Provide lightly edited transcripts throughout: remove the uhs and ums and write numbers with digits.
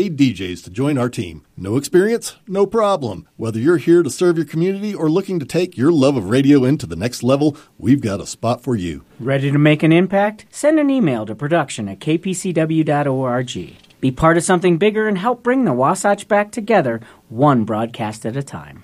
DJs to join our team. No experience? No problem. Whether you're here to serve your community or looking to take your love of radio into the next level, we've got a spot for you. Ready to make an impact? Send an email to production@kpcw.org. Be part of something bigger and help bring the Wasatch back together, one broadcast at a time.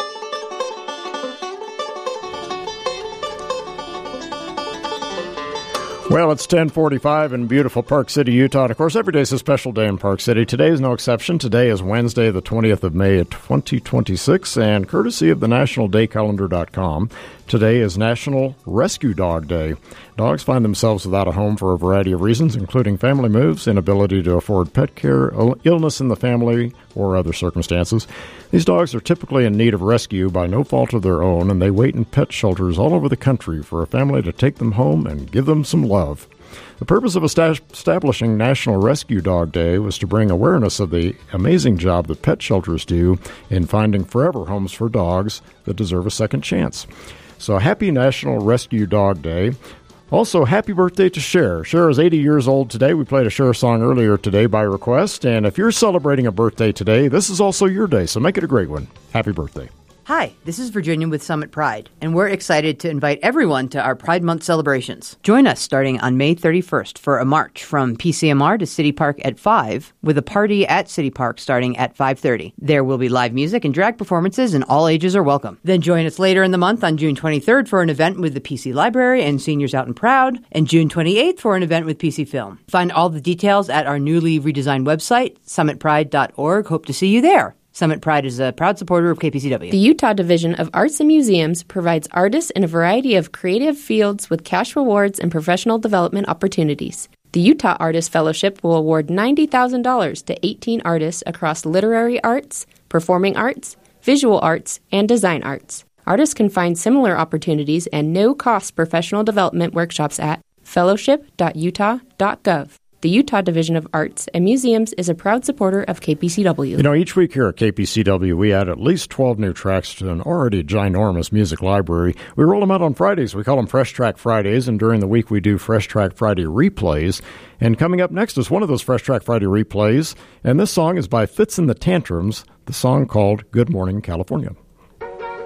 Well, it's 10:45 in beautiful Park City, Utah. And of course, every day is a special day in Park City. Today is no exception. Today is Wednesday, the 20th of May, 2026, and courtesy of the NationalDayCalendar.com, today is National Rescue Dog Day. Dogs find themselves without a home for a variety of reasons, including family moves, inability to afford pet care, illness in the family, or other circumstances. These dogs are typically in need of rescue by no fault of their own, and they wait in pet shelters all over the country for a family to take them home and give them some love. The purpose of establishing National Rescue Dog Day was to bring awareness of the amazing job that pet shelters do in finding forever homes for dogs that deserve a second chance. So happy National Rescue Dog Day. Also, happy birthday to Cher. Cher is 80 years old today. We played a Cher song earlier today by request. And if you're celebrating a birthday today, this is also your day, so make it a great one. Happy birthday. Hi, this is Virginia with Summit Pride, and we're excited to invite everyone to our Pride Month celebrations. Join us starting on May 31st for a march from PCMR to City Park at 5, with a party at City Park starting at 5:30. There will be live music and drag performances, and all ages are welcome. Then join us later in the month on June 23rd for an event with the PC Library and Seniors Out and Proud, and June 28th for an event with PC Film. Find all the details at our newly redesigned website, summitpride.org. Hope to see you there. Summit Pride is a proud supporter of KPCW. The Utah Division of Arts and Museums provides artists in a variety of creative fields with cash rewards and professional development opportunities. The Utah Artist Fellowship will award $90,000 to 18 artists across literary arts, performing arts, visual arts, and design arts. Artists can find similar opportunities and no-cost professional development workshops at fellowship.utah.gov. The Utah Division of Arts and Museums is a proud supporter of KPCW. You know, each week here at KPCW, we add at least 12 new tracks to an already ginormous music library. We roll them out on Fridays. We call them Fresh Track Fridays, and during the week we do Fresh Track Friday replays. And coming up next is one of those Fresh Track Friday replays, and this song is by Fitz and the Tantrums, the song called Good Morning, California.